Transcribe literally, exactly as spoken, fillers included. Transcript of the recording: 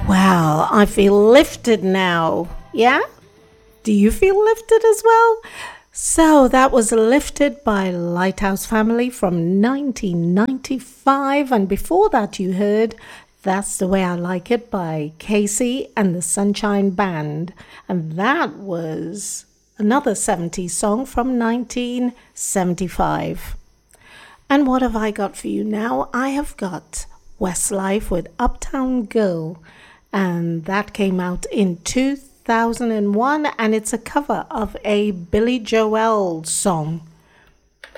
Wow, I feel lifted now. Yeah? Do you feel lifted as well? So that was Lifted by Lighthouse Family from nineteen ninety-five. And before that, you heard That's the Way I Like It by Casey and the Sunshine Band. And that was another seventies song from nineteen seventy-five. And what have I got for you now? I have got Westlife with Uptown Girl. And that came out in two thousand one, and it's a cover of a Billy Joel song.